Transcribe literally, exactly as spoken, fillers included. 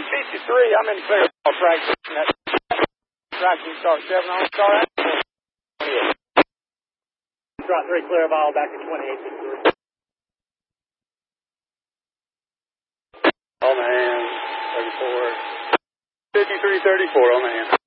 fifty-three, I'm in clear ball practice. Tracking start seven on start. Drop three clear ball back to twenty-eight fifty-three. On the hand, thirty-four. fifty-three thirty-four on the hand.